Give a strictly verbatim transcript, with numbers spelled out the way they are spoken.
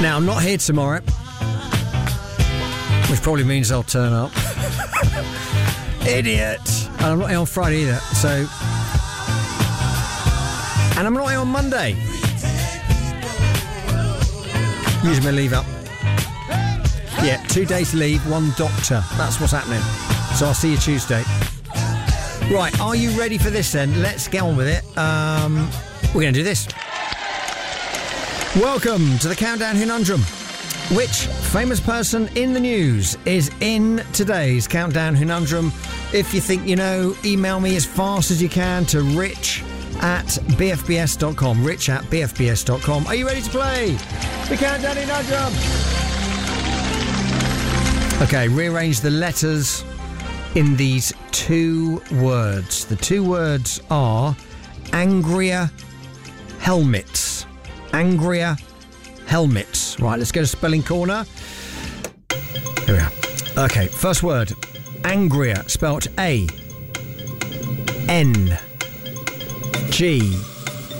Now, I'm not here tomorrow, which probably means I'll turn up. Idiot! And I'm not here on Friday either, so... And I'm not here on Monday. Using my leave up. Yeah, two days leave, one doctor. That's what's happening. So I'll see you Tuesday. Right, are you ready for this then? Let's get on with it. Um, we're going to do this. Welcome to the Countdown Conundrum. Which famous person in the news is in today's Countdown Conundrum? If you think you know, email me as fast as you can to rich at b f b s dot com. Rich at b f b s dot com. Are you ready to play the Countdown Conundrum? Okay, rearrange the letters in these two words. The two words are angrier helmets. Angrier helmets. Right, let's go to Spelling Corner. Here we are. Okay, first word. Angrier, spelt A N G